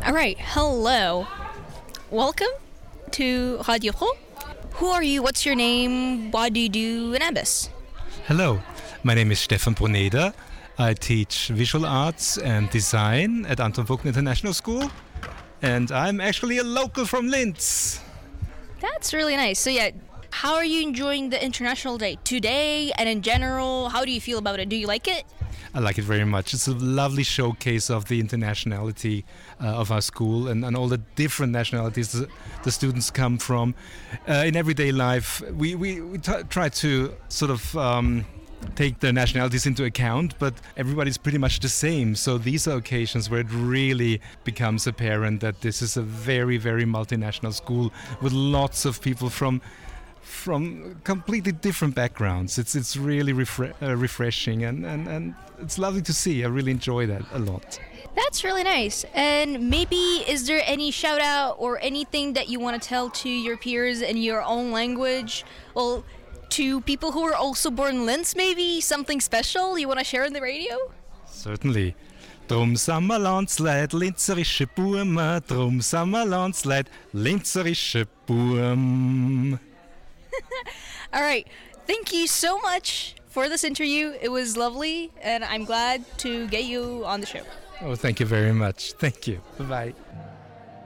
All right, hello. Welcome to Radio Pro. Who are you? What's your name? What do you do in Ambis? Hello, my name is Stefan Bruneda. I teach visual arts and design at Anton Vogten International School, and I'm actually a local from Linz. That's really nice. So yeah, how are you enjoying the International Day today and in general? How do you feel about it? Do you like it? I like it very much. It's a lovely showcase of the internationality of our school and all the different nationalities the students come from. In everyday life, we try to sort of take their nationalities into account, but everybody's pretty much the same. So these are occasions where it really becomes apparent that this is a very, very multinational school with lots of people from completely different backgrounds. It's really refreshing and it's lovely to see. I really enjoy that a lot. That's really nice. And maybe is there any shout out or anything that you want to tell to your peers in your own language? Well, to people who are also born in Linz, maybe something special you want to share on the radio? Certainly. Drum sind wir Landsleid, linzerische Burme, drum sind wir Landsleid, linzerische Burm. All right. Thank you so much for this interview. It was lovely, and I'm glad to get you on the show. Oh, thank you very much. Thank you. Bye-bye.